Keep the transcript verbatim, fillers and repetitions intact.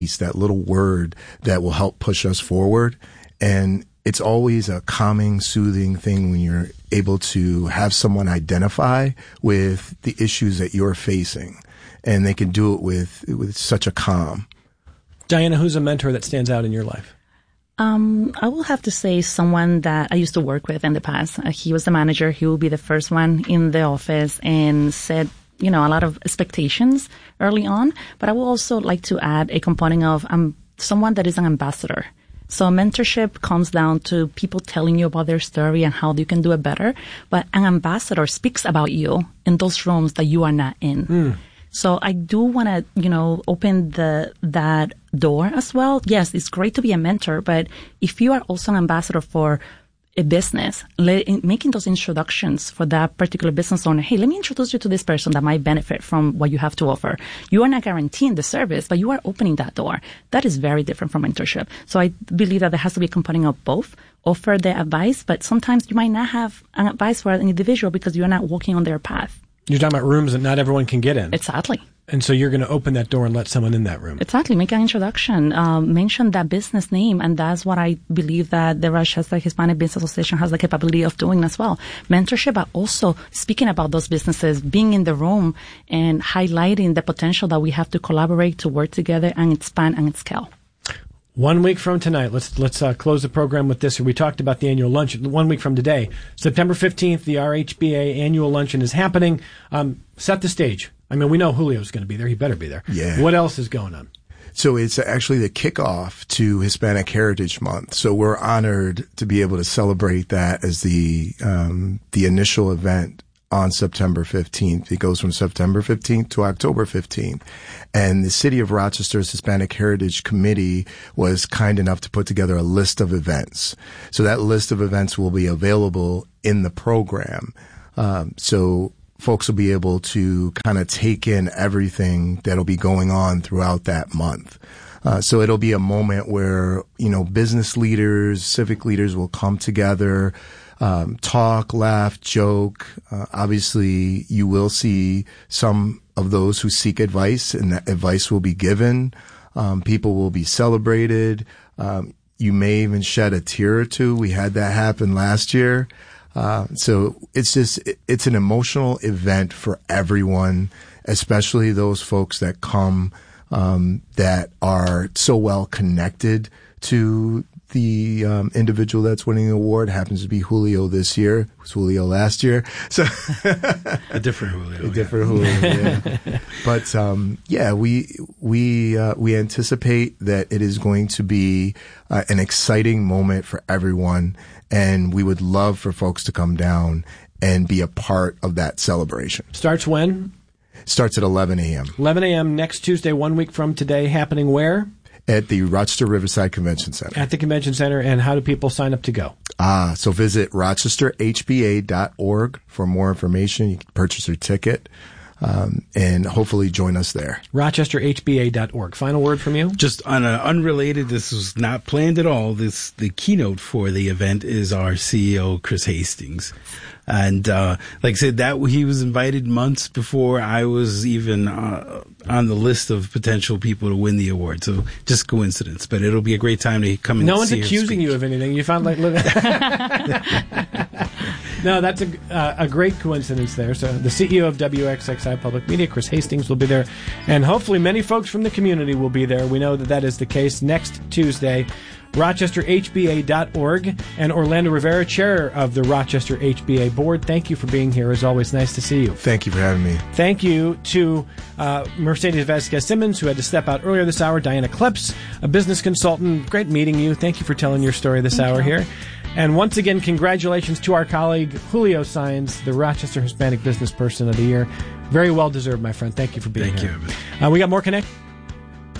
piece, that little word that will help push us forward. And it's always a calming, soothing thing when you're able to have someone identify with the issues that you're facing, and they can do it with with such a calm. Diana, who's a mentor that stands out in your life? Um, I will have to say someone that I used to work with in the past. Uh, he was the manager. He will be the first one in the office and set, you know, a lot of expectations early on. But I will also like to add a component of um, someone that is an ambassador. So mentorship comes down to people telling you about their story and how you can do it better. But an ambassador speaks about you in those rooms that you are not in. Mm. So I do want to, you know, open the that door as well. Yes, it's great to be a mentor, but if you are also an ambassador for a business, let, in, making those introductions for that particular business owner, hey, let me introduce you to this person that might benefit from what you have to offer. You are not guaranteeing the service, but you are opening that door. That is very different from mentorship. So I believe that there has to be a component of both. Offer the advice, but sometimes you might not have an advice for an individual because you're not walking on their path. You're talking about rooms that not everyone can get in. Exactly. And so you're going to open that door and let someone in that room. Exactly. Make an introduction. Um, mention that business name. And that's what I believe that the Rochester Hispanic Business Association has the capability of doing as well. Mentorship, but also speaking about those businesses, being in the room and highlighting the potential that we have to collaborate, to work together and expand and scale. One week from tonight, let's let's uh, close the program with this. We talked about the annual luncheon. One week from today, September fifteenth, the R H B A annual luncheon is happening. Um, set the stage. I mean, we know Julio's going to be there. He better be there. Yeah. What else is going on? So it's actually the kickoff to Hispanic Heritage Month. So we're honored to be able to celebrate that as the um, the initial event on September fifteenth. It goes from September fifteenth to October fifteenth. And the City of Rochester's Hispanic Heritage Committee was kind enough to put together a list of events. So that list of events will be available in the program. Um, so folks will be able to kind of take in everything that'll be going on throughout that month. Uh, so it'll be a moment where, you know, business leaders, civic leaders will come together, Um, talk, laugh, joke. Uh, obviously, you will see some of those who seek advice, and that advice will be given. Um, people will be celebrated. Um, you may even shed a tear or two. We had that happen last year. Uh, so it's just, it, it's an emotional event for everyone, especially those folks that come, um, that are so well connected to the um, individual that's winning the award. Happens to be Julio this year. It was Julio last year. So a different Julio. A different yeah. Julio, yeah. But um, yeah, we we uh, we anticipate that it is going to be uh, an exciting moment for everyone, and we would love for folks to come down and be a part of that celebration. Starts when? Starts at eleven a.m. eleven a.m. next Tuesday, one week from today. Happening where? At the Rochester Riverside Convention Center. At the Convention Center. And how do people sign up to go? Ah, so visit rochester h b a dot org for more information. You can purchase your ticket um, and hopefully join us there. rochester h b a dot org. Final word from you? Just on an unrelated, this was not planned at all. This the keynote for the event is our C E O, Chris Hastings. And uh, like I said, that he was invited months before I was even uh, on the list of potential people to win the award. So just coincidence, but it'll be a great time to come and no see one's accusing you of anything. You found like no, that's a uh, a great coincidence there. So the C E O of W X X I Public Media, Chris Hastings, will be there, and hopefully many folks from the community will be there. We know that that is the case next Tuesday. rochester h b a dot org, and Orlando Rivera, chair of the Rochester H B A board. Thank you for being here. As always, nice to see you. Thank you for having me. Thank you to uh, Mercedes Vasquez-Simmons, who had to step out earlier this hour, Diana Kleps, a business consultant. Great meeting you. Thank you for telling your story this Thank hour you. here. And once again, congratulations to our colleague, Julio Saenz, the Rochester Hispanic Business Person of the Year. Very well deserved, my friend. Thank you for being Thank here. you. Uh, we got more Connect